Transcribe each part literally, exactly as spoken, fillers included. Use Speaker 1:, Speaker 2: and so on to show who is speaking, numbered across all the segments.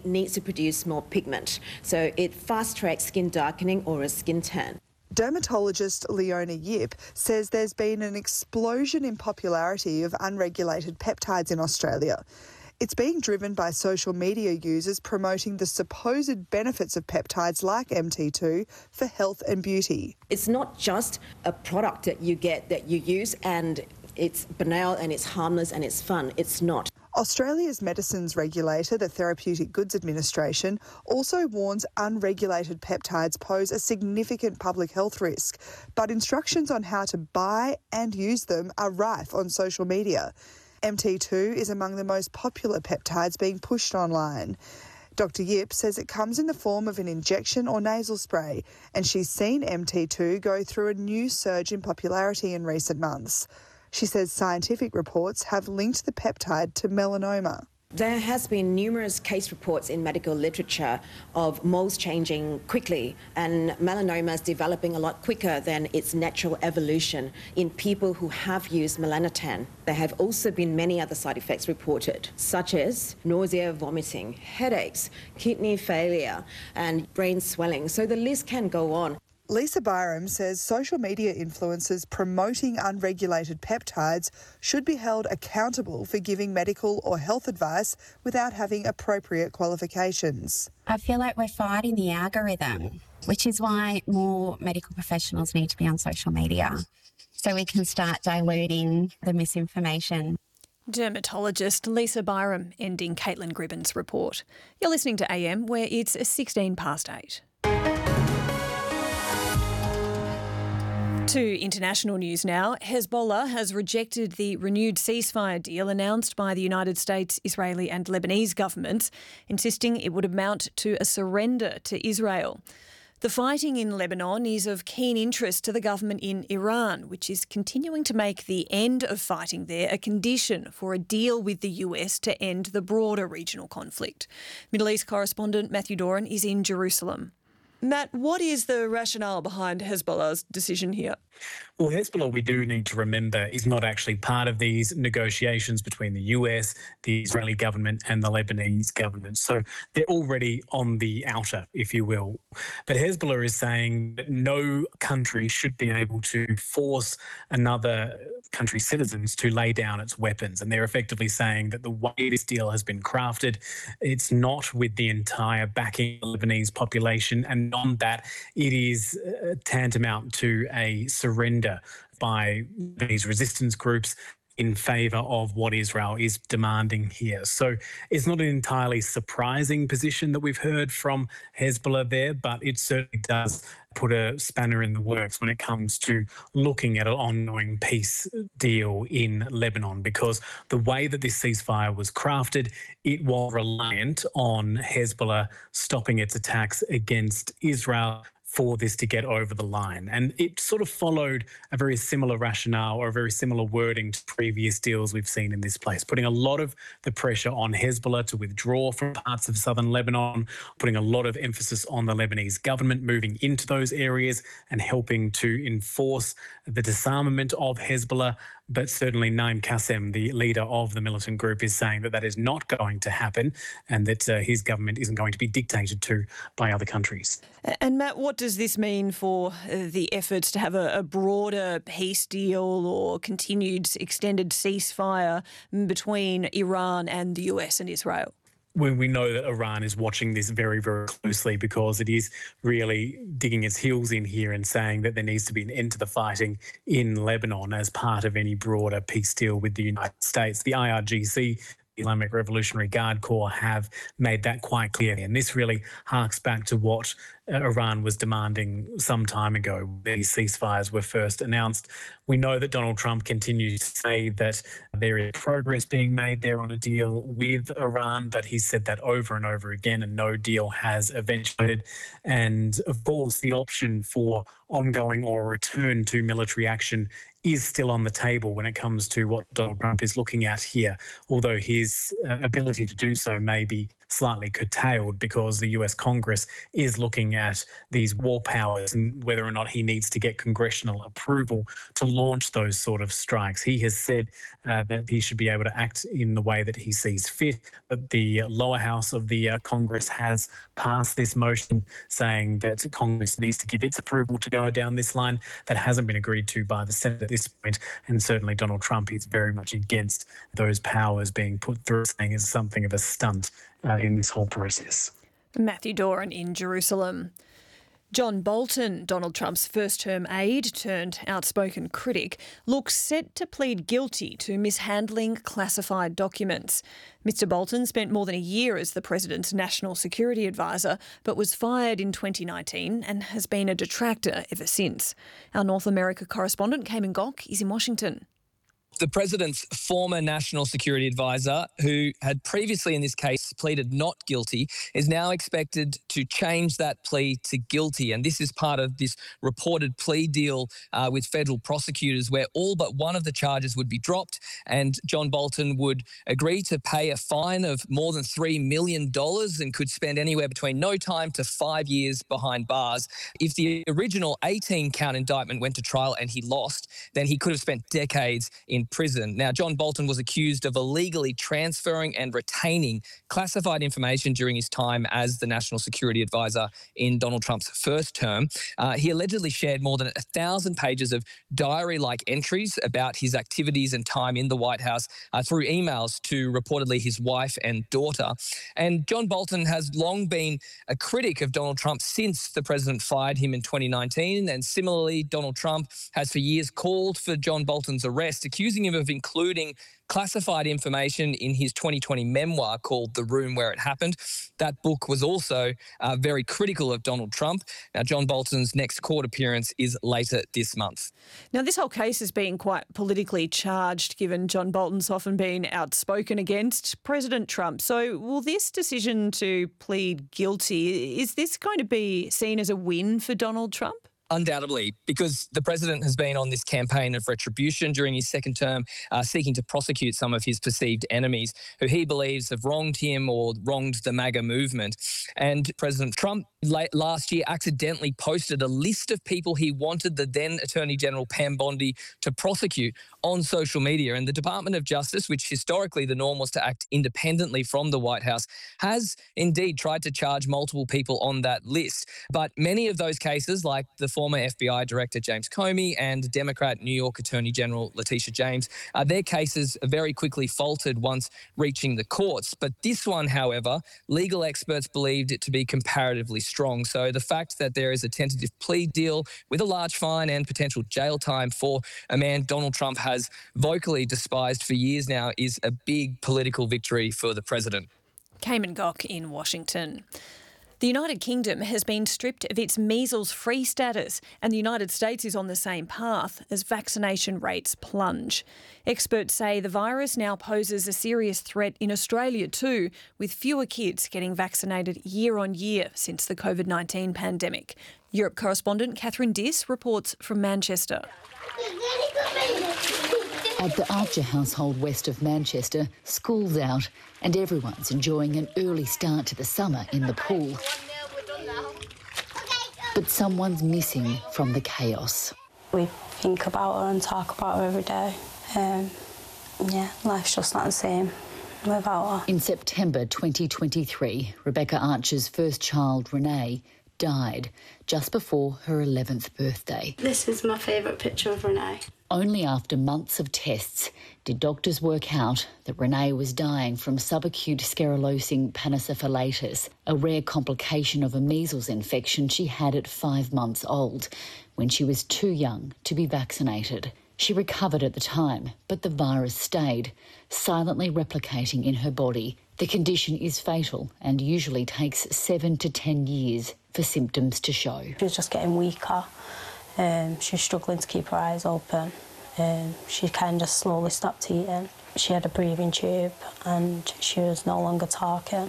Speaker 1: needs to produce more pigment. So it fast-tracks skin darkening or a skin tan.
Speaker 2: Dermatologist Leona Yip says there's been an explosion in popularity of unregulated peptides in Australia. It's being driven by social media users promoting the supposed benefits of peptides like M T two for health and beauty.
Speaker 1: It's not just a product that you get that you use and it's banal and it's harmless and it's fun. It's not.
Speaker 2: Australia's medicines regulator, the Therapeutic Goods Administration, also warns unregulated peptides pose a significant public health risk, but instructions on how to buy and use them are rife on social media. M T two is among the most popular peptides being pushed online. Doctor Yip says it comes in the form of an injection or nasal spray, and she's seen M T two go through a new surge in popularity in recent months. She says scientific reports have linked the peptide to melanoma.
Speaker 1: There has been numerous case reports in medical literature of moles changing quickly and melanomas developing a lot quicker than its natural evolution in people who have used melanotan. There have also been many other side effects reported, such as nausea, vomiting, headaches, kidney failure and brain swelling. So the list can go on.
Speaker 2: Lisa Byram says social media influencers promoting unregulated peptides should be held accountable for giving medical or health advice without having appropriate qualifications.
Speaker 3: I feel like we're fighting the algorithm, which is why more medical professionals need to be on social media so we can start diluting the misinformation.
Speaker 4: Dermatologist Lisa Byram ending Caitlin Gribbon's report. You're listening to A M, where it's sixteen past eight. To international news now. Hezbollah has rejected the renewed ceasefire deal announced by the United States, Israeli and Lebanese governments, insisting it would amount to a surrender to Israel. The fighting in Lebanon is of keen interest to the government in Iran, which is continuing to make the end of fighting there a condition for a deal with the U S to end the broader regional conflict. Middle East correspondent Matthew Doran is in Jerusalem. Matt, what is the rationale behind Hezbollah's decision here?
Speaker 5: Well, Hezbollah, we do need to remember, is not actually part of these negotiations between the U S, the Israeli government and the Lebanese government. So they're already on the outer, if you will. But Hezbollah is saying that no country should be able to force another country's citizens to lay down its weapons. And they're effectively saying that the way this deal has been crafted, it's not with the entire backing of the Lebanese population. And on that, it is uh, tantamount to a surrender by these resistance groups in favour of what Israel is demanding here. So it's not an entirely surprising position that we've heard from Hezbollah there, but it certainly does put a spanner in the works when it comes to looking at an ongoing peace deal in Lebanon, because the way that this ceasefire was crafted, it was reliant on Hezbollah stopping its attacks against Israel for this to get over the line. And it sort of followed a very similar rationale or a very similar wording to previous deals we've seen in this place, putting a lot of the pressure on Hezbollah to withdraw from parts of southern Lebanon, putting a lot of emphasis on the Lebanese government moving into those areas and helping to enforce the disarmament of Hezbollah. But certainly Naim Qassem, the leader of the militant group, is saying that that is not going to happen and that uh, his government isn't going to be dictated to by other countries.
Speaker 4: And Matt, what does this mean for uh, the efforts to have a, a broader peace deal or continued extended ceasefire between Iran and the U S and Israel?
Speaker 5: When we know that Iran is watching this very, very closely, because it is really digging its heels in here and saying that there needs to be an end to the fighting in Lebanon as part of any broader peace deal with the United States. The I R G C, Islamic Revolutionary Guard Corps, have made that quite clear. And this really harks back to what uh, Iran was demanding some time ago when these ceasefires were first announced. We know that Donald Trump continues to say that there is progress being made there on a deal with Iran, but he's said that over and over again and no deal has eventuated. And of course, the option for ongoing or return to military action is still on the table when it comes to what Donald Trump is looking at here, although his uh, ability to do so may be slightly curtailed because the U S Congress is looking at these war powers and whether or not he needs to get congressional approval to launch those sort of strikes. He has said uh, that he should be able to act in the way that he sees fit, but the lower house of the uh, Congress has passed this motion saying that Congress needs to give its approval to go down this line. That hasn't been agreed to by the Senate at this point, and certainly Donald Trump is very much against those powers being put through, saying it's something of a stunt uh, in this whole process.
Speaker 4: Matthew Doran in Jerusalem. John Bolton, Donald Trump's first-term aide turned outspoken critic, looks set to plead guilty to mishandling classified documents. Mister Bolton spent more than a year as the president's national security advisor, but was fired in twenty nineteen and has been a detractor ever since. Our North America correspondent, Cayman Gok, is in Washington.
Speaker 6: The president's former national security advisor, who had previously in this case pleaded not guilty, is now expected to change that plea to guilty. And this is part of this reported plea deal uh, with federal prosecutors where all but one of the charges would be dropped and John Bolton would agree to pay a fine of more than three million dollars and could spend anywhere between no time to five years behind bars. If the original eighteen count indictment went to trial and he lost, then he could have spent decades in prison. Now, John Bolton was accused of illegally transferring and retaining classified information during his time as the national security advisor in Donald Trump's first term. Uh, he allegedly shared more than a thousand pages of diary-like entries about his activities and time in the White House uh, through emails to reportedly his wife and daughter. And John Bolton has long been a critic of Donald Trump since the president fired him in twenty nineteen. And similarly, Donald Trump has for years called for John Bolton's arrest, accusing him of including classified information in his twenty twenty memoir called The Room Where It Happened. That book was also uh, very critical of Donald Trump. Now, John Bolton's next court appearance is later this month.
Speaker 4: Now, this whole case has been quite politically charged, given John Bolton's often been outspoken against President Trump. So will this decision to plead guilty, is this going to be seen as a win for Donald Trump?
Speaker 6: Undoubtedly, because the president has been on this campaign of retribution during his second term, uh, seeking to prosecute some of his perceived enemies who he believes have wronged him or wronged the MAGA movement. And President Trump late last year accidentally posted a list of people he wanted the then Attorney General Pam Bondi to prosecute on social media. And the Department of Justice, which historically the norm was to act independently from the White House, has indeed tried to charge multiple people on that list. But many of those cases, like the former F B I Director James Comey and Democrat New York Attorney General Letitia James, uh, their cases very quickly faltered once reaching the courts. But this one, however, legal experts believed it to be comparatively strong. So the fact that there is a tentative plea deal with a large fine and potential jail time for a man Donald Trump has vocally despised for years now is a big political victory for the president.
Speaker 4: Cayman Gok in Washington. The United Kingdom has been stripped of its measles-free status, and the United States is on the same path as vaccination rates plunge. Experts say the virus now poses a serious threat in Australia too, with fewer kids getting vaccinated year on year since the COVID nineteen pandemic. Europe correspondent Catherine Diss reports from Manchester.
Speaker 7: At the Archer household west of Manchester, school's out and everyone's enjoying an early start to the summer in the pool. But someone's missing from the chaos.
Speaker 8: We think about her and talk about her every day. Um, yeah, life's just not the same without her.
Speaker 7: In September twenty twenty-three, Rebecca Archer's first child, Renee, died just before her eleventh birthday.
Speaker 8: This is my favourite picture of Renee.
Speaker 7: Only after months of tests did doctors work out that Renee was dying from subacute sclerosing panicyphalitis, a rare complication of a measles infection she had at five months old, when she was too young to be vaccinated. She recovered at the time, but the virus stayed, silently replicating in her body. The condition is fatal and usually takes seven to ten years for symptoms to show.
Speaker 8: She was just getting weaker. Um, she was struggling to keep her eyes open. Um, she kind of slowly stopped eating. She had a breathing tube and she was no longer talking.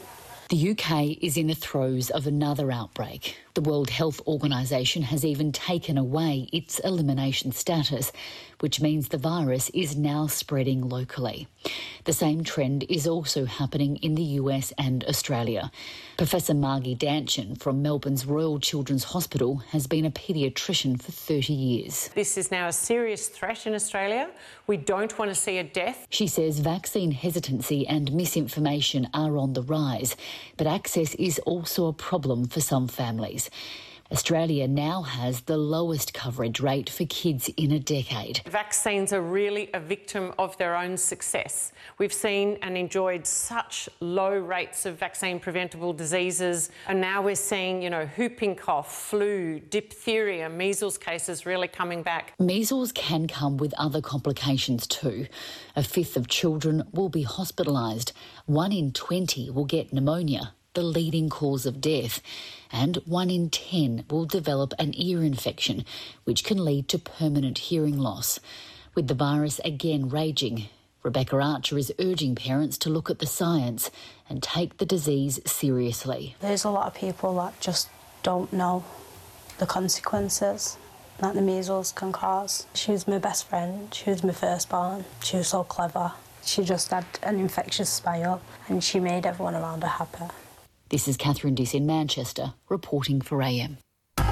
Speaker 7: The U K is in the throes of another outbreak. The World Health Organisation has even taken away its elimination status, which means the virus is now spreading locally. The same trend is also happening in the U S and Australia. Professor Margie Danchin from Melbourne's Royal Children's Hospital has been a paediatrician for thirty years.
Speaker 9: This is now a serious threat in Australia. We don't want to see a death.
Speaker 7: She says vaccine hesitancy and misinformation are on the rise, but access is also a problem for some families. Australia now has the lowest coverage rate for kids in a decade.
Speaker 9: Vaccines are really a victim of their own success. We've seen and enjoyed such low rates of vaccine-preventable diseases, and now we're seeing, you know, whooping cough, flu, diphtheria, measles cases really coming back.
Speaker 7: Measles can come with other complications too. A fifth of children will be hospitalised. One in twenty will get pneumonia, the leading cause of death, and one in ten will develop an ear infection, which can lead to permanent hearing loss. With the virus again raging, Rebecca Archer is urging parents to look at the science and take the disease seriously.
Speaker 8: There's a lot of people that just don't know the consequences that the measles can cause. She was my best friend, she was my firstborn, she was so clever. She just had an infectious smile and she made everyone around her happy.
Speaker 7: This is Catherine Diss in Manchester, reporting for A M.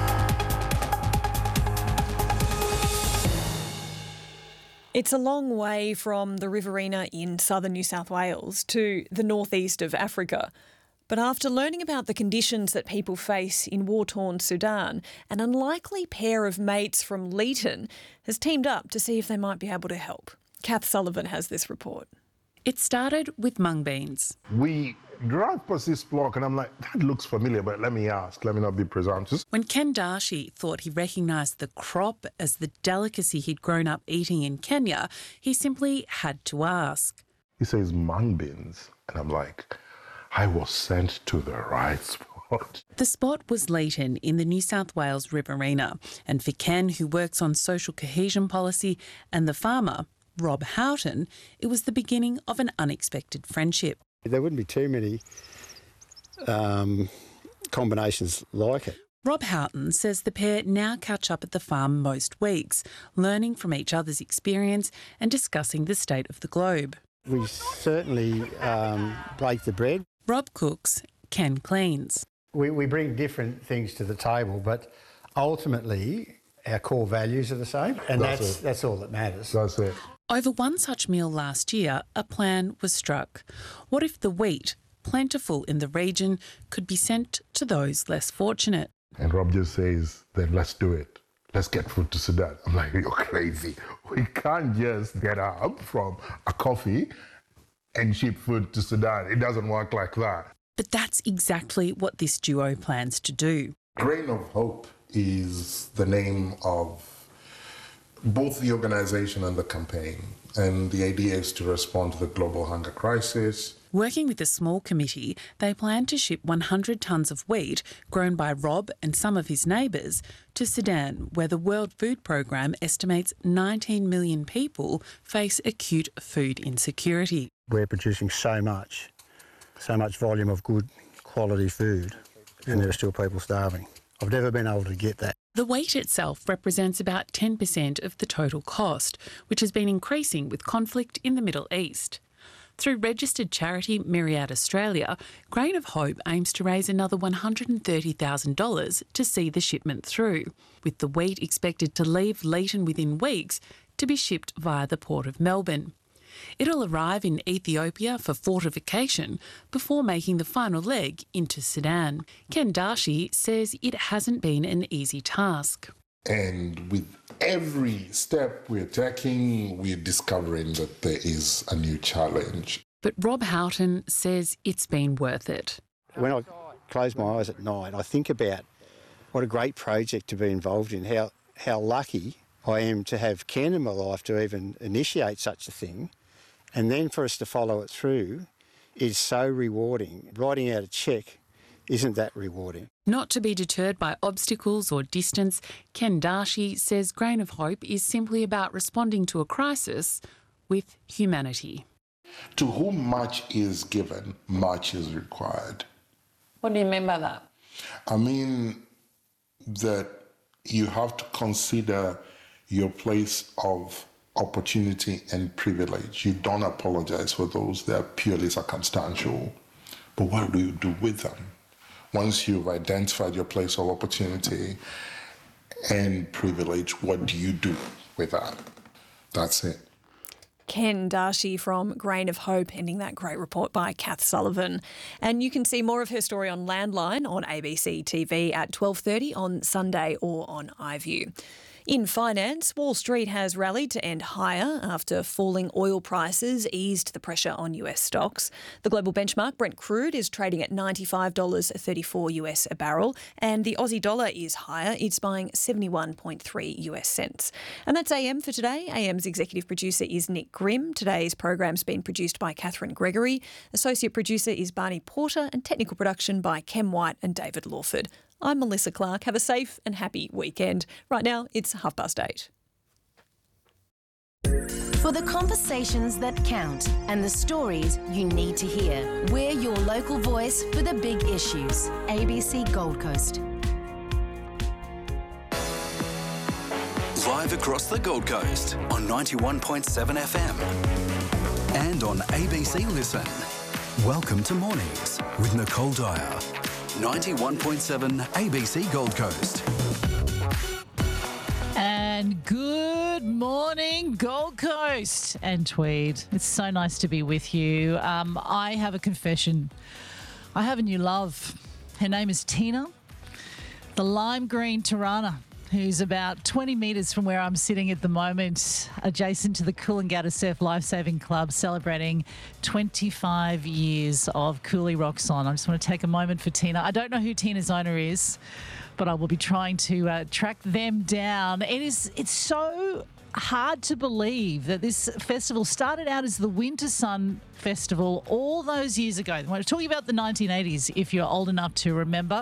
Speaker 4: It's a long way from the Riverina in southern New South Wales to the northeast of Africa. But after learning about the conditions that people face in war-torn Sudan, an unlikely pair of mates from Leeton has teamed up to see if they might be able to help. Kath Sullivan has this report.
Speaker 10: It started with mung beans.
Speaker 11: We drive past this block and I'm like, that looks familiar, but let me ask, let me not be presumptuous.
Speaker 10: When Ken Darshi thought he recognised the crop as the delicacy he'd grown up eating in Kenya, he simply had to ask.
Speaker 11: He says mung beans, and I'm like, I was sent to the right spot.
Speaker 10: The spot was Leeton in the New South Wales Riverina, and for Ken, who works on social cohesion policy, and the farmer, Rob Houghton, it was the beginning of an unexpected friendship.
Speaker 12: There wouldn't be too many um, combinations like it.
Speaker 10: Rob Houghton says the pair now catch up at the farm most weeks, learning from each other's experience and discussing the state of the globe.
Speaker 12: We certainly um, break the bread.
Speaker 10: Rob cooks, Ken cleans.
Speaker 13: We, we bring different things to the table, but ultimately our core values are the same, and that's that's, that's all that matters.
Speaker 11: That's it.
Speaker 10: Over one such meal last year, a plan was struck. What if the wheat, plentiful in the region, could be sent to those less fortunate?
Speaker 11: And Rob just says, then let's do it. Let's get food to Sudan. I'm like, you're crazy. We can't just get up from a coffee and ship food to Sudan. It doesn't work like that.
Speaker 10: But that's exactly what this duo plans to do.
Speaker 11: Grain of Hope is the name of both the organisation and the campaign. And the idea is to respond to the global hunger crisis.
Speaker 10: Working with a small committee, they plan to ship one hundred tonnes of wheat grown by Rob and some of his neighbours to Sudan, where the World Food Programme estimates nineteen million people face acute food insecurity.
Speaker 12: We're producing so much, so much volume of good quality food, and there are still people starving. I've never been able to get that.
Speaker 10: The wheat itself represents about ten percent of the total cost, which has been increasing with conflict in the Middle East. Through registered charity Myriad Australia, Grain of Hope aims to raise another one hundred thirty thousand dollars to see the shipment through, with the wheat expected to leave Leeton within weeks to be shipped via the Port of Melbourne. It'll arrive in Ethiopia for fortification before making the final leg into Sudan. Ken Darshi says it hasn't been an easy task.
Speaker 11: And with every step we're taking, we're discovering that there is a new challenge.
Speaker 10: But Rob Houghton says it's been worth it.
Speaker 12: When I close my eyes at night, I think about what a great project to be involved in, how, how lucky I am to have Ken in my life to even initiate such a thing. And then for us to follow it through is so rewarding. Writing out a cheque isn't that rewarding.
Speaker 10: Not to be deterred by obstacles or distance, Ken Darshi says Grain of Hope is simply about responding to a crisis with humanity.
Speaker 11: To whom much is given, much is required.
Speaker 14: What do you mean by that?
Speaker 11: I mean that you have to consider your place of opportunity and privilege. You don't apologize for those that are purely circumstantial, but what do you do with them? Once you've identified your place of opportunity and privilege, what do you do with that? That's it.
Speaker 4: Ken Darshi from Grain of Hope, ending that great report by Kath Sullivan. And you can see more of her story on Landline on A B C T V at twelve thirty on Sunday or on iView. In finance, Wall Street has rallied to end higher after falling oil prices eased the pressure on U S stocks. The global benchmark Brent crude is trading at ninety-five dollars thirty-four US a barrel, and the Aussie dollar is higher. It's buying seventy-one point three US cents. And that's A M for today. A M's executive producer is Nick Grimm. Today's program's been produced by Catherine Gregory. Associate producer is Barney Porter, and technical production by Kem White and David Lawford. I'm Melissa Clark. Have a safe and happy weekend. Right now, it's half past eight.
Speaker 15: For the conversations that count and the stories you need to hear, we're your local voice for the big issues. A B C Gold Coast.
Speaker 16: Live across the Gold Coast on ninety-one point seven F M and on A B C Listen. Welcome to Mornings with Nicole Dyer. ninety-one point seven A B C Gold Coast.
Speaker 17: And good morning, Gold Coast and Tweed. It's so nice to be with you. Um, I have a confession. I have a new love. Her name is Tina, the lime green Tarana, who's about twenty metres from where I'm sitting at the moment, adjacent to the Coolangatta Surf Lifesaving Club, celebrating twenty-five years of Cooley Rocks On. I just want to take a moment for Tina. I don't know who Tina's owner is, but I will be trying to uh, track them down. It is, it's so hard to believe that this festival started out as the Winter Sun Festival all those years ago. We're talking about the nineteen eighties, if you're old enough to remember.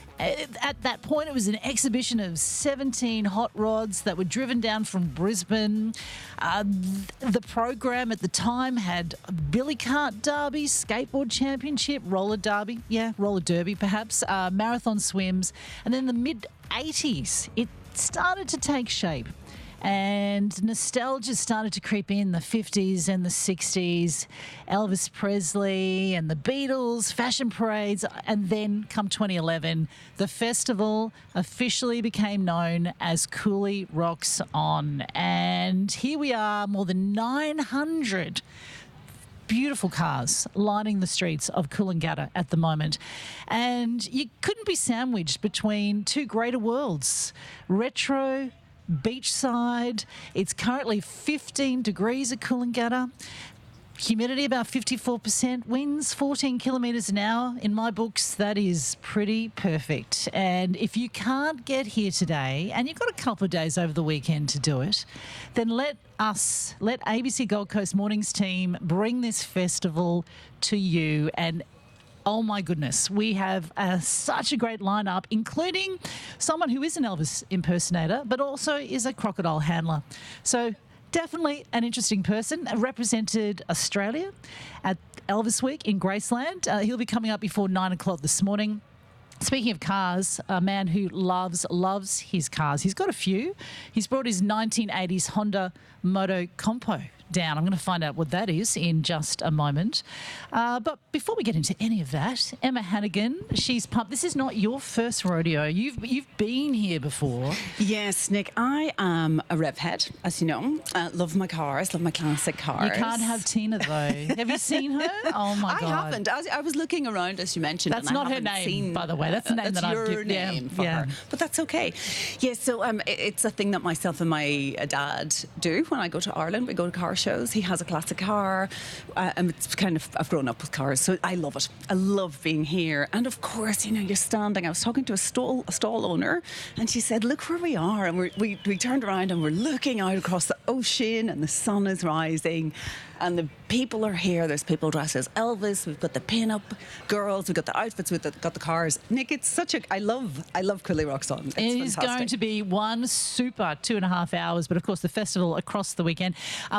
Speaker 17: At that point, it was an exhibition of seventeen hot rods that were driven down from Brisbane. Uh, the program at the time had a billy cart derby, skateboard championship, roller derby, yeah, roller derby perhaps, uh, marathon swims. And then in the mid eighties, it started to take shape. And nostalgia started to creep in, the fifties and the sixties, Elvis Presley and the Beatles, fashion parades, and then come twenty eleven, the festival officially became known as Cooley Rocks On. And here we are, more than nine hundred beautiful cars lining the streets of Coolangatta at the moment. And you couldn't be sandwiched between two greater worlds, retro, beachside. It's currently fifteen degrees at Coolangatta. Humidity about fifty-four percent. Winds fourteen kilometres an hour. In my books, that is pretty perfect. And if you can't get here today, and you've got a couple of days over the weekend to do it, then let us, let A B C Gold Coast Mornings team bring this festival to you. And oh my goodness, we have uh, such a great lineup, including someone who is an Elvis impersonator, but also is a crocodile handler. So definitely an interesting person. Represented Australia at Elvis Week in Graceland. Uh, he'll be coming up before nine o'clock this morning. Speaking of cars, a man who loves, loves his cars. He's got a few. He's brought his nineteen eighties Honda Moto Compo down. I'm going to find out what that is in just a moment. Uh, but before we get into any of that, Emma Hannigan, she's pumped. This is not your first rodeo. You've you've been here before.
Speaker 18: Yes, Nick. I am a rev head, as you know. Uh, love my cars, love my classic cars.
Speaker 17: You can't have Tina, though. Have you seen her? Oh, my
Speaker 18: I
Speaker 17: God.
Speaker 18: I haven't. I was, I was looking around, as you mentioned.
Speaker 17: That's
Speaker 18: and
Speaker 17: not
Speaker 18: I
Speaker 17: her name,
Speaker 18: seen,
Speaker 17: by the way. That's the name
Speaker 18: that's
Speaker 17: that I've
Speaker 18: your
Speaker 17: given.
Speaker 18: name
Speaker 17: Yeah,
Speaker 18: for
Speaker 17: yeah.
Speaker 18: her. But that's okay. Yes, so um, it- it's a thing that myself and my uh, dad do when I go to Ireland. We go to car shows. He has a classic car, uh, and it's kind of, I've grown up with cars, so I love it. I love being here. And of course, you know, you're standing. I was talking to a stall, a stall owner, and she said, look where we are. And we're, we, we turned around and we're looking out across the ocean, and the sun is rising, and the people are here. There's people dressed as Elvis. We've got the pin-up girls. We've got the outfits. We've got the cars. Nick, it's such a, I love, I love Cooley Rocks On. It's
Speaker 17: It is
Speaker 18: fantastic.
Speaker 17: going to be one super two and a half hours, but of course the festival across the weekend. Um,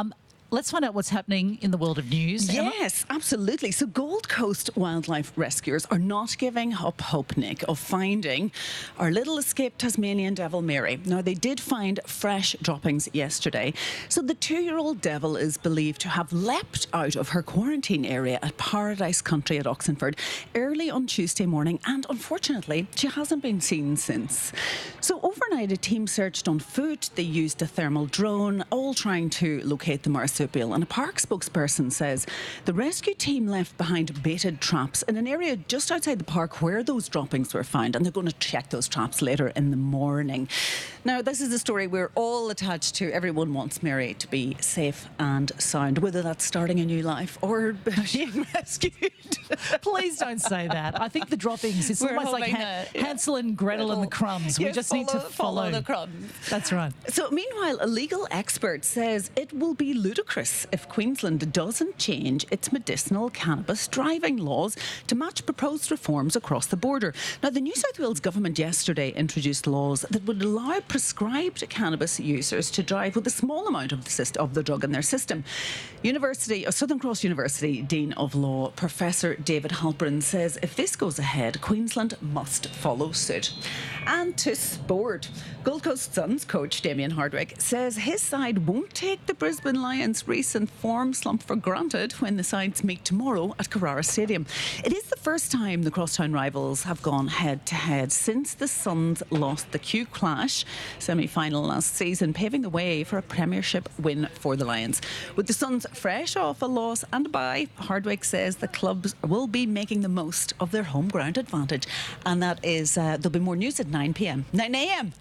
Speaker 17: let's find out what's happening in the world of news.
Speaker 18: Yes, Emma? Absolutely. So Gold Coast wildlife rescuers are not giving up hope, Nick, of finding our little escaped Tasmanian devil, Mary. Now, they did find fresh droppings yesterday. So the two-year-old devil is believed to have leapt out of her quarantine area at Paradise Country at Oxenford early on Tuesday morning, and unfortunately, she hasn't been seen since. So overnight, a team searched on foot. They used a thermal drone, all trying to locate the marsupial. And a park spokesperson says the rescue team left behind baited traps in an area just outside the park where those droppings were found, and they're going to check those traps later in the morning. Now, this is a story we're all attached to. Everyone wants Mary to be safe and sound, whether that's starting a new life or being rescued.
Speaker 17: Please don't say that. I think the droppings, it's
Speaker 18: We're
Speaker 17: almost like Han-
Speaker 18: a, yeah.
Speaker 17: Hansel and Gretel and the crumbs. We
Speaker 18: Yes,
Speaker 17: just
Speaker 18: follow,
Speaker 17: need to follow.
Speaker 18: follow the crumbs.
Speaker 17: That's right.
Speaker 18: So meanwhile, a legal expert says it will be ludicrous if Queensland doesn't change its medicinal cannabis driving laws to match proposed reforms across the border. Now, the New South Wales government yesterday introduced laws that would allow prescribed cannabis users to drive with a small amount of the, system, of the drug in their system. University, uh, Southern Cross University Dean of Law, Professor David Halperin, says if this goes ahead, Queensland must follow suit. And to sport, Gold Coast Suns coach Damien Hardwick says his side won't take the Brisbane Lions' recent form slump for granted when the sides meet tomorrow at Carrara Stadium. It is the first time the crosstown rivals have gone head-to-head since the Suns lost the Q Clash semi-final last season, paving the way for a premiership win for the Lions. With the Suns fresh off a loss and a bye, Hardwick says the clubs will be making the most of their home ground advantage. And that is, uh, there'll be more news at nine p.m. nine a.m.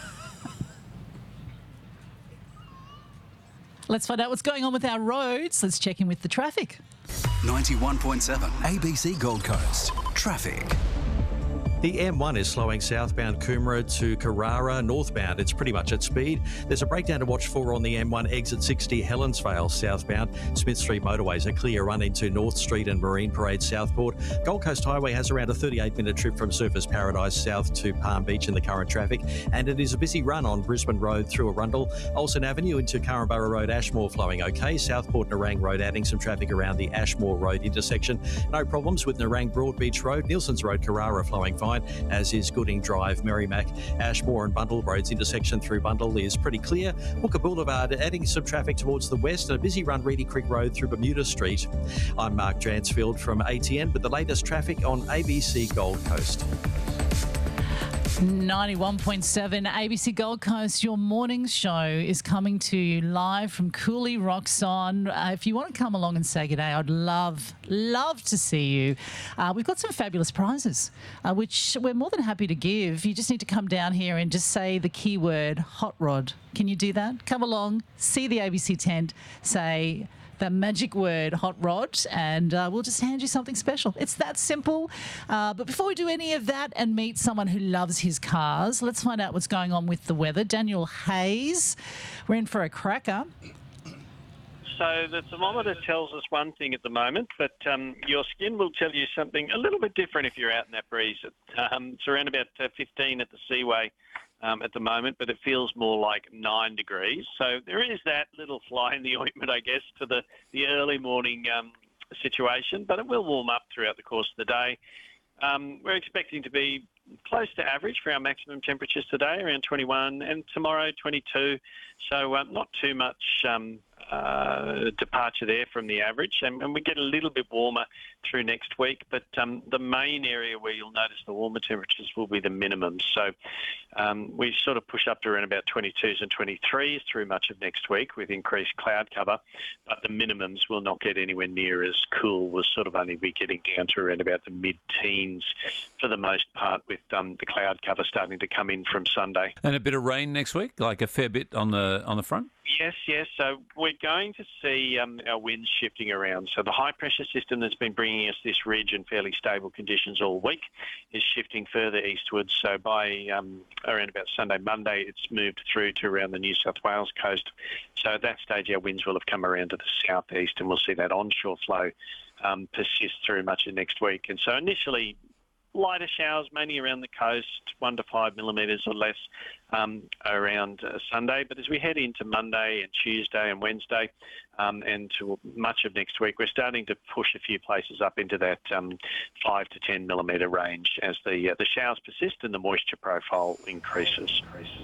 Speaker 17: Let's find out what's going on with our roads. Let's check in with the traffic.
Speaker 16: ninety-one point seven A B C Gold Coast. Traffic.
Speaker 14: The M one is slowing southbound Coomera to Carrara. Northbound, it's pretty much at speed. There's a breakdown to watch for on the M one exit sixty Helensvale southbound. Smith Street motorways a clear run into North Street and Marine Parade Southport. Gold Coast Highway has around a thirty-eight minute trip from Surfers Paradise south to Palm Beach in the current traffic. And it is a busy run on Brisbane Road through Arundel. Olsen Avenue into Curramborough Road, Ashmore flowing okay. Southport Nerang Road adding some traffic around the Ashmore Road intersection. No problems with Nerang Broadbeach Road. Nielsen's Road, Carrara flowing fine, as is Gooding Drive, Merrimack. Ashmore and Bundle Roads intersection through Bundle is pretty clear. Hooker Boulevard adding some traffic towards the west, and a busy run Reedy Creek Road through Bermuda Street. I'm Mark Dransfield from A T N with the latest traffic on A B C Gold Coast.
Speaker 17: ninety-one point seven A B C Gold Coast, your morning show is coming to you live from Cooley Rocks On. Uh, if you want to come along and say good day, I'd love, love to see you. Uh, we've got some fabulous prizes, uh, which we're more than happy to give. You just need to come down here and just say the keyword hot rod. Can you do that? Come along, see the A B C tent, say the magic word hot rod, and uh, we'll just hand you something special. It's that simple. Uh, but before we do any of that and meet someone who loves his cars, let's find out what's going on with the weather. Daniel Hayes, we're in for a cracker.
Speaker 19: So the thermometer tells us one thing at the moment, but um, your skin will tell you something a little bit different if you're out in that breeze. Um, it's around about uh, fifteen at the Seaway um, at the moment, but it feels more like nine degrees. So there is that little fly in the ointment, I guess, to the, the early morning um, situation, but it will warm up throughout the course of the day. Um, we're expecting to be close to average for our maximum temperatures today, around twenty-one, and tomorrow twenty-two. So uh, not too much um, uh, departure there from the average, and, and we get a little bit warmer through next week. But um, the main area where you'll notice the warmer temperatures will be the minimums. So um, we sort of push up to around about twenty-twos and twenty-threes through much of next week with increased cloud cover, but the minimums will not get anywhere near as cool. We'll sort of only be getting down to around about the mid-teens for the most part, with um, the cloud cover starting to come in from Sunday.
Speaker 20: And a bit of rain next week, like a fair bit on the on the front?
Speaker 19: Yes, yes. So we're going to see um, our winds shifting around. So the high pressure system that's been bringing us this ridge and fairly stable conditions all week is shifting further eastwards. So by um, around about Sunday, Monday, it's moved through to around the New South Wales coast. So at that stage, our winds will have come around to the southeast, and we'll see that onshore flow um, persist through much of next week. And so initially, lighter showers, mainly around the coast, one to five millimetres or less um, around uh, Sunday. But as we head into Monday and Tuesday and Wednesday um, and to much of next week, we're starting to push a few places up into that um, five to ten millimetre range as the uh, the showers persist and the moisture profile increases.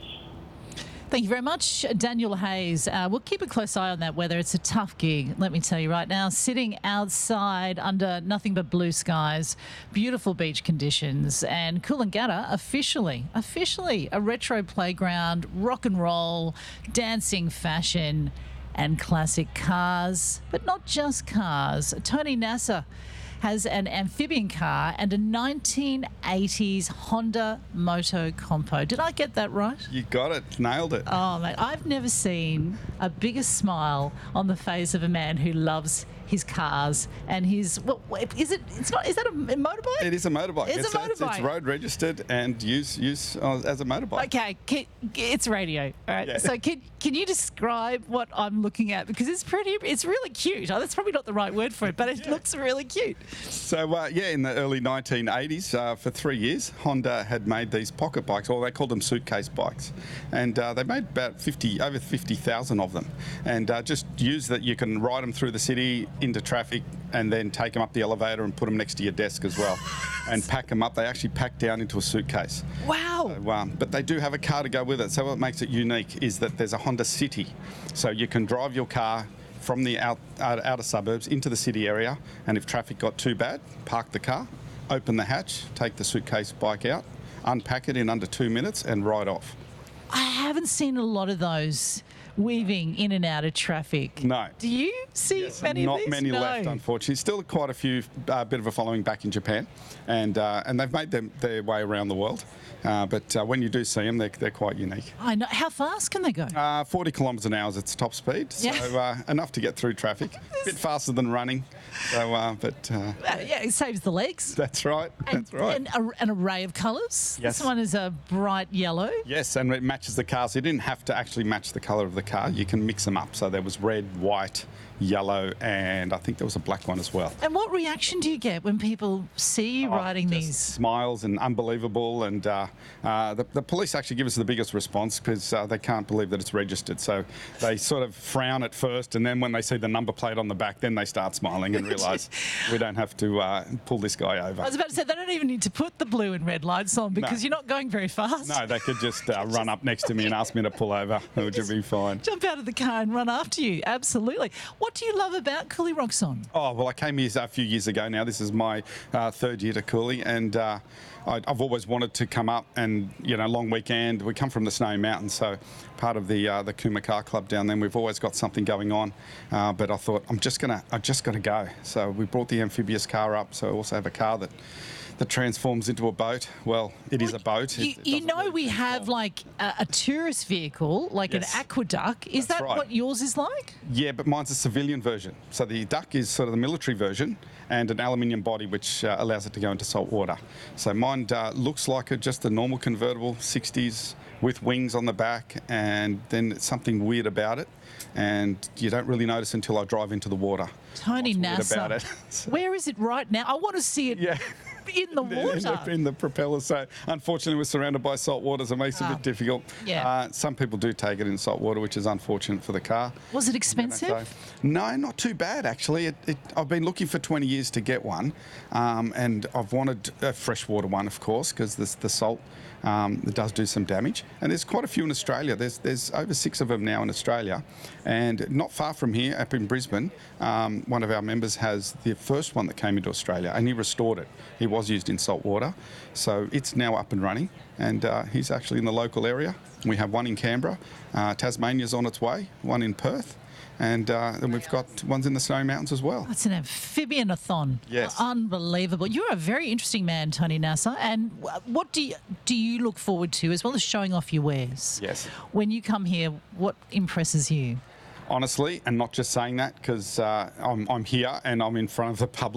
Speaker 17: Thank you very much, Daniel Hayes. Uh, we'll keep a close eye on that weather. It's a tough gig, let me tell you right now. Sitting outside under nothing but blue skies, beautiful beach conditions, and Coolangatta officially, officially a retro playground, rock and roll, dancing fashion, and classic cars, but not just cars. Tony Nasser has an amphibian car and a nineteen eighties Honda Moto Compo. Did I get that right?
Speaker 21: You got it. Nailed it.
Speaker 17: Oh, mate, I've never seen a bigger smile on the face of a man who loves his cars and his. What is it? It's not. Is that a motorbike?
Speaker 21: It is a motorbike.
Speaker 17: It's,
Speaker 21: it's
Speaker 17: a motorbike.
Speaker 21: It's, it's road registered and use use uh, as a motorbike.
Speaker 17: Okay, can, it's radio. All right.
Speaker 21: Yeah.
Speaker 17: So can can you describe what I'm looking at, because it's pretty. It's really cute. Oh, that's probably not the right word for it, but it yeah. looks really cute.
Speaker 21: So uh, yeah, in the early nineteen eighties, uh, for three years, Honda had made these pocket bikes, or they called them suitcase bikes, and uh, they made about fifty over fifty thousand of them, and uh, just use that you can ride them through the city into traffic and then take them up the elevator and put them next to your desk as well and pack them up. They actually pack down into a suitcase.
Speaker 17: Wow.
Speaker 21: So, um, but they do have a car to go with it. So what makes it unique is that there's a Honda City. So you can drive your car from the out, out, outer suburbs into the city area, and if traffic got too bad, park the car, open the hatch, take the suitcase bike out, unpack it in under two minutes and ride off.
Speaker 17: I haven't seen a lot of those weaving in and out of traffic.
Speaker 21: No.
Speaker 17: Do you see
Speaker 21: yes,
Speaker 17: many
Speaker 21: not
Speaker 17: of these?
Speaker 21: many
Speaker 17: no.
Speaker 21: left, unfortunately. Still quite a few, a uh, bit of a following back in Japan, and uh, and they've made them their way around the world. Uh, but uh, when you do see them, they're, they're quite unique.
Speaker 17: I know. How fast can they go?
Speaker 21: Uh, forty kilometres an hour is its top speed, so
Speaker 17: Yeah.
Speaker 21: uh, enough to get through traffic. A bit faster than running, so uh, but uh,
Speaker 17: Uh, yeah, it saves the legs.
Speaker 21: that's right.
Speaker 17: And,
Speaker 21: That's right.
Speaker 17: and a, an array of colours.
Speaker 21: Yes.
Speaker 17: This one is a bright yellow.
Speaker 21: Yes, and it matches the car, so you didn't have to actually match the colour of the car. You can mix them up. So there was red, white, yellow, and I think there was a black one as well.
Speaker 17: And what reaction do you get when people see you
Speaker 21: Oh,
Speaker 17: riding
Speaker 21: just
Speaker 17: these?
Speaker 21: Smiles and unbelievable, and uh, uh, the, the police actually give us the biggest response because uh, they can't believe that it's registered. So they sort of frown at first, and then when they see the number plate on the back, then they start smiling and realise we don't have to uh, pull this guy over.
Speaker 17: I was about to say, they don't even need to put the blue and red lights on because
Speaker 21: No.
Speaker 17: you're not going very fast.
Speaker 21: No, they could just uh, run up next to me and ask me to pull over. It would be fine.
Speaker 17: Jump out of the car and run after you. Absolutely. What do you love about Cooley Roxon?
Speaker 21: Oh, well, I came here a few years ago now. This is my uh, third year to Cooley, and uh, I, I've always wanted to come up and, you know, long weekend. We come from the Snowy Mountains, so part of the uh, the Cooma Car Club down there. We've always got something going on, uh, but I thought, I'm just going to, I just got to go. So we brought the amphibious car up, so I also have a car that that transforms into a boat. Well, it is a boat.
Speaker 17: You,
Speaker 21: It- it
Speaker 17: you
Speaker 21: doesn't
Speaker 17: know
Speaker 21: really
Speaker 17: we have like a, a tourist vehicle, like
Speaker 21: Yes.
Speaker 17: an aqueduct. Is
Speaker 21: That's
Speaker 17: that
Speaker 21: right.
Speaker 17: what yours is like?
Speaker 21: Yeah, but mine's a civilian version. So the duck is sort of the military version, and an aluminium body which uh, allows it to go into salt water. So mine uh, looks like a, just a normal convertible sixties with wings on the back, and then it's something weird about it, and you don't really notice until I drive into the water.
Speaker 17: Tony
Speaker 21: Weird
Speaker 17: Nasser.
Speaker 21: about it.
Speaker 17: Where is it right now? I want to see it
Speaker 21: Yeah.
Speaker 17: in the
Speaker 21: in
Speaker 17: water.
Speaker 21: the, in the propeller. So unfortunately, we're surrounded by salt water, so it makes it a
Speaker 17: Ah.
Speaker 21: bit difficult.
Speaker 17: Yeah.
Speaker 21: Uh, some people do take it in salt water, which is unfortunate for the car.
Speaker 17: Was it expensive?
Speaker 21: So, no, not too bad actually. It, it, I've been looking for twenty years to get one, um, and I've wanted a freshwater one, of course, because the, the salt um, it does do some damage. And there's quite a few in Australia. There's there's over six of them now in Australia, and not far from here, up in Brisbane, um, one of our members has the first one that came into Australia, and he restored it. He was used in salt water, so it's now up and running, and uh, he's actually in the local area. We have one in Canberra, uh, Tasmania's on its way, one in Perth, and uh, then we've got ones in the Snowy Mountains as well.
Speaker 17: That's an amphibian-a-thon.
Speaker 21: Yes.
Speaker 17: Unbelievable. You're a very interesting man, Tony Nasser. And wh- what do you, do you look forward to, as well as showing off your wares?
Speaker 21: Yes.
Speaker 17: When you come here, what impresses you?
Speaker 21: Honestly, and not just saying that because uh, I'm, I'm here and I'm in front of the public,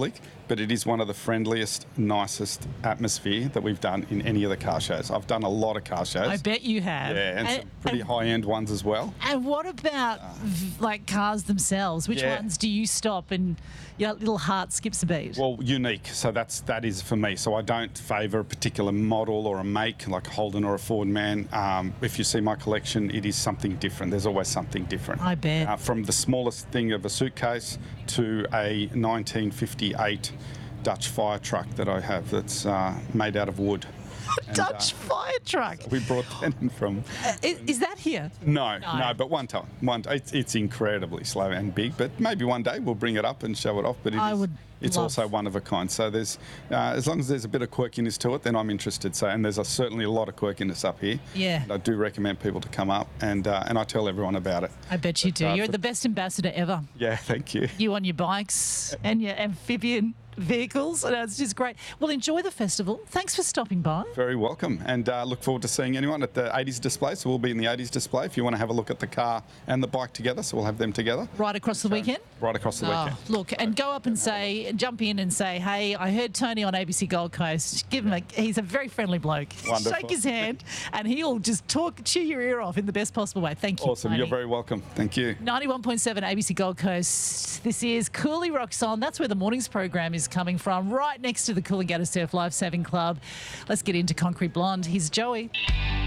Speaker 21: but it is one of the friendliest, nicest atmosphere that we've done in any of the car shows. I've done a lot of car shows.
Speaker 17: I bet you have.
Speaker 21: Yeah, and,
Speaker 17: And-
Speaker 21: some pretty high-end ones as well.
Speaker 17: And what about v- like cars themselves? Which
Speaker 21: Yeah.
Speaker 17: ones do you stop and your little heart skips a beat?
Speaker 21: Well, unique. So that's that is for me. So I don't favour a particular model or a make, like a Holden or a Ford Man. Um, if you see my collection, it is something different. There's always something different.
Speaker 17: I bet.
Speaker 21: Uh, from the smallest thing of a suitcase to a nineteen fifty-eight Dutch fire truck that I have that's uh, made out of wood. And,
Speaker 17: Dutch
Speaker 21: uh,
Speaker 17: fire truck.
Speaker 21: We brought that in from.
Speaker 17: Uh, is, is that here?
Speaker 21: No,
Speaker 17: No.
Speaker 21: no, but one time, one it's, it's incredibly slow and big. But maybe one day we'll bring it up and show it off. But it
Speaker 17: I
Speaker 21: is-
Speaker 17: would
Speaker 21: it's
Speaker 17: love-
Speaker 21: also one of a kind. So there's, uh, as long as there's a bit of quirkiness to it, then I'm interested. So and there's a, certainly a lot of quirkiness up here.
Speaker 17: Yeah.
Speaker 21: And I do recommend people to come up and uh, and I tell everyone about it.
Speaker 17: I bet you do.
Speaker 21: uh,
Speaker 17: You're
Speaker 21: for-
Speaker 17: the best ambassador ever.
Speaker 21: Yeah, thank you.
Speaker 17: You on your bikes and your amphibian vehicles. And it's just great. Well, enjoy the festival. Thanks for stopping by.
Speaker 21: Very welcome, and uh, look forward to seeing anyone at the eighties display. So we'll be in the eighties display if you want to have a look at the car and the bike together. So we'll have them together
Speaker 17: Right across the weekend?
Speaker 21: right across the
Speaker 17: Oh,
Speaker 21: weekend.
Speaker 17: look, and go up and say, jump in and say, hey, I heard Tony on A B C Gold Coast. Give him a, he's a very friendly bloke.
Speaker 21: Wonderful.
Speaker 17: Shake his hand and he'll just talk, chew your ear off in the best possible way. Thank you.
Speaker 21: Awesome,
Speaker 17: Tony.
Speaker 21: you're very welcome. Thank you.
Speaker 17: ninety-one point seven A B C Gold Coast. This is Cooley Rocks On. That's where the mornings program is coming from, right next to the Coolangatta Surf Lifesaving Club. Let's get into Concrete Blonde. Here's Joey.